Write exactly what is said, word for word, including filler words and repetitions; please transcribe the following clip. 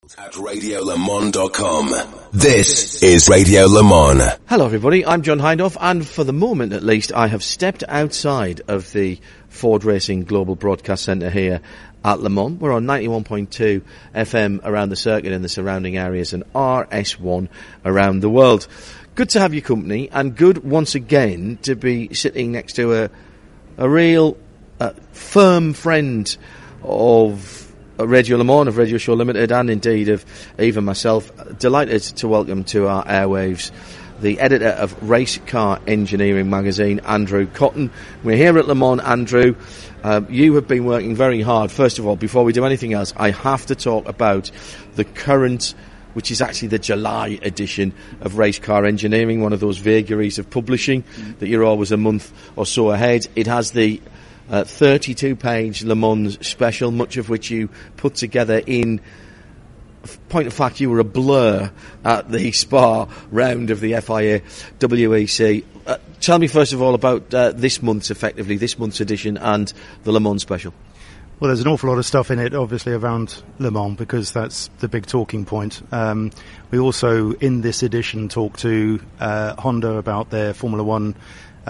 At radio le mans dot com. This is Radio Le Mans. Hello everybody, I'm John Hindhaugh, and for the moment at least I have stepped outside of the Ford Racing Global Broadcast Centre here at Le Mans. We're on ninety-one point two F M around the circuit and the surrounding areas, and R S one around the world. Good to have your company, and good once again to be sitting next to a a real uh, firm friend of Radio Le Mans, of Radio Show Limited, and indeed of even myself. Delighted to welcome to our airwaves the editor of Race Car Engineering magazine, Andrew Cotton. We're here at Le Mans, Andrew. Uh, you have been working very hard. First of all, before we do anything else, I have to talk about the current, which is actually the July edition of Race Car Engineering, one of those vagaries of publishing mm. that you're always a month or so ahead. It has the Uh, thirty-two page Le Mans special, much of which you put together in point of fact you were a blur at the Spa round of the F I A W E C. Uh, tell me first of all about uh, this month's, effectively, this month's edition and the Le Mans special. Well, there's an awful lot of stuff in it, obviously, around Le Mans, because that's the big talking point. Um, we also, in this edition, talk to uh, Honda about their Formula One